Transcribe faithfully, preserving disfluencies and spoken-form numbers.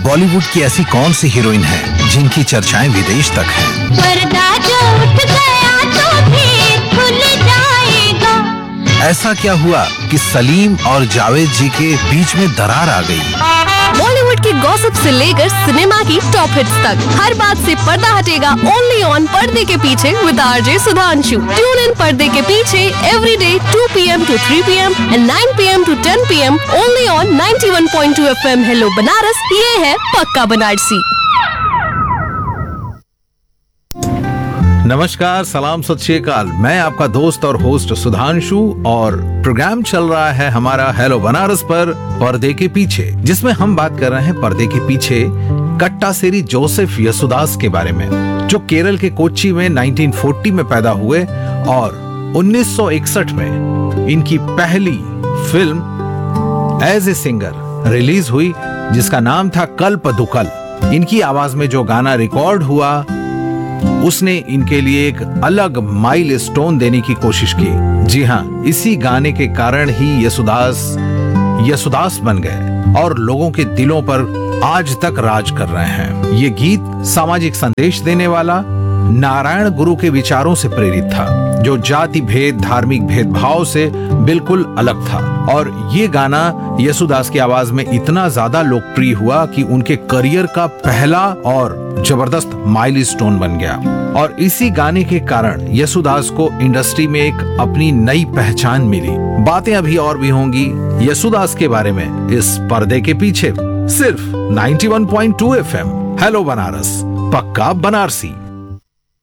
बॉलीवुड की ऐसी कौन सी हीरोइन है जिनकी चर्चाएं विदेश तक हैं? पर्दा जो उठ गया तो भी खुल जाएगा। ऐसा क्या हुआ कि सलीम और जावेद जी के बीच में दरार आ गई? बॉलीवुड की गॉसिप से लेकर सिनेमा की टॉप हिट्स तक हर बात से पर्दा हटेगा ओनली ऑन पर्दे के पीछे with RJ Sudhanshu. Tune in पर्दे के पीछे every day to P M to three P M and nine P M to ten P am only on ninety one point two F M. Hello Banaras, ये है पक्का बनारसी। नमस्कार, सलाम, सत श्री अकाल। मैं आपका दोस्त और होस्ट सुधांशु और प्रोग्राम चल रहा है हमारा हेलो बनारस पर पर्दे के पीछे, जिसमें हम बात कर रहे हैं पर्दे के पीछे कट्टासेरी जोसेफ यसुदास के बारे में, जो केरल के कोच्चि में नाइंटीन फोर्टी में पैदा हुए और उन्नीस सौ इकसठ में इनकी पहली film as a singer release हुई, जिसका नाम था कल्पदुकल। इनकी आवाज में जो गाना रिकॉर्ड हुआ उसने इनके लिए एक अलग माइल स्टोन देने की कोशिश की। जी हाँ, इसी गाने के कारण ही यसुदास यसुदास बन गए और लोगों के दिलों पर आज तक राज कर रहे हैं। ये गीत सामाजिक संदेश देने वाला नारायण गुरु के विचारों से प्रेरित था, जो जाति भेद, धार्मिक भेदभाव से बिल्कुल अलग था। और ये गाना यसुदास की आवाज में इतना ज्यादा लोकप्रिय हुआ कि उनके करियर का पहला और जबरदस्त माइलस्टोन बन गया। और इसी गाने के कारण यसुदास को इंडस्ट्री में एक अपनी नई पहचान मिली। बातें अभी और भी होंगी यसुदास के बारे में इस पर्दे के पीछे, सिर्फ ninety one point two F M. Hello Banaras, पक्का बनारसी।